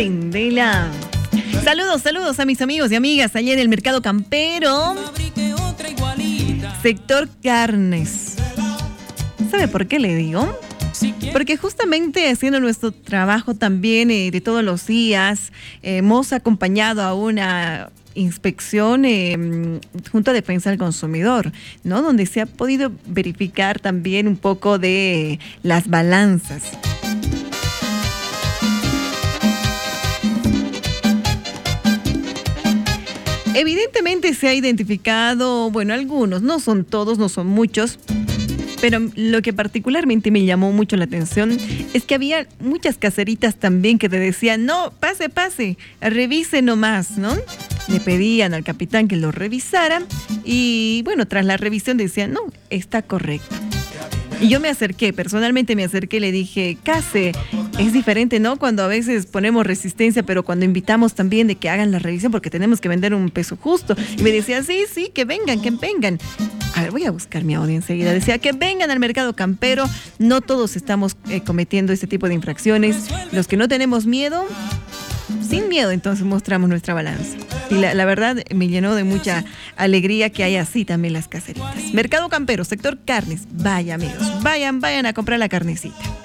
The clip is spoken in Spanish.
Vendela. Saludos a mis amigos y amigas allá en el mercado campero. Sector carnes. ¿Sabe por qué le digo? Porque justamente haciendo nuestro trabajo también de todos los días, hemos acompañado a una inspección junto a Defensa del Consumidor, ¿no? Donde se ha podido verificar también un poco de las balanzas. Evidentemente se ha identificado, bueno, algunos, no son todos, no son muchos, pero lo que particularmente me llamó mucho la atención es que había muchas caseritas también que te decían, no, pase, revise nomás, ¿no? Le pedían al capitán que lo revisara y, bueno, tras la revisión decían, no, está correcto. Y yo personalmente me acerqué y le dije, Case, es diferente, ¿no? Cuando a veces ponemos resistencia, pero cuando invitamos también de que hagan la revisión porque tenemos que vender un peso justo. Y me decía, sí, que vengan. A ver, voy a buscar mi audio enseguida. Decía que vengan al mercado campero, no todos estamos cometiendo este tipo de infracciones. Los que no tenemos miedo, sin miedo, entonces mostramos nuestra balanza. Y la verdad me llenó de mucha alegría que haya así también las caseritas. Mercado campero, sector carnes. Vaya amigos, vayan a comprar la carnecita.